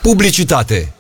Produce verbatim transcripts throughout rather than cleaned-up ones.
Publicitate.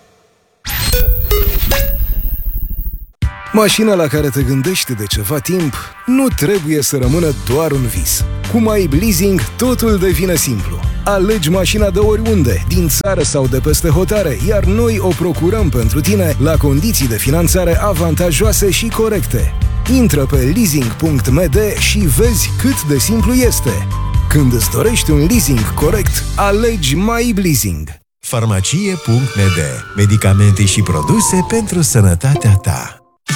Mașina la care te gândești de ceva timp nu trebuie să rămână doar un vis. Cu MyBe Leasing totul devine simplu. Alegi mașina de oriunde, din țară sau de peste hotare, iar noi o procurăm pentru tine la condiții de finanțare avantajoase și corecte. Intră pe leasing punct m d și vezi cât de simplu este. Când îți dorești un leasing corect, alegi MyBe Leasing. Farmacie punct m d. Medicamente și produse pentru sănătatea ta.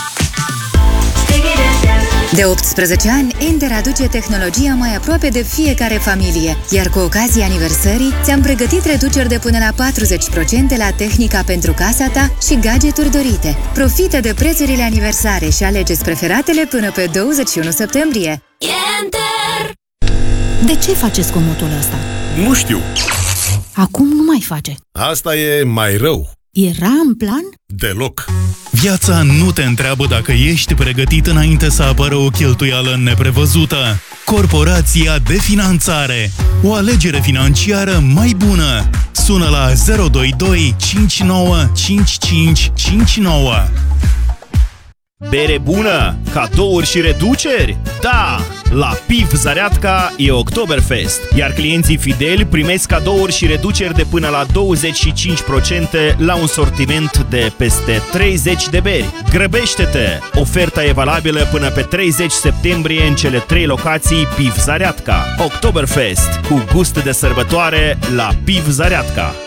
De optsprezece ani, Ender aduce tehnologia mai aproape de fiecare familie, iar cu ocazia aniversării ți-am pregătit reduceri de până la patruzeci la sută la tehnica pentru casa ta și gadgeturi dorite. Profită de prețurile aniversare și alegeți preferatele până pe douăzeci și unu septembrie. Enter! De ce faceți comotul ăsta? Nu știu. Acum nu mai face. Asta e mai rău. Era în plan? Deloc. Viața nu te întreabă dacă ești pregătit înainte să apară o cheltuială neprevăzută. Corporația de Finanțare. O alegere financiară mai bună. Sună la zero doi doi cinci nouă cinci cinci cinci nouă. Bere bună, cadouri și reduceri? Da! La P I V Zareatca e Oktoberfest, iar clienții fideli primesc cadouri și reduceri de până la douăzeci și cinci la sută la un sortiment de peste treizeci de beri. Grăbește-te! Oferta e valabilă până pe treizeci septembrie în cele trei locații P I V Zareatca. Oktoberfest, cu gust de sărbătoare la P I V Zareatca.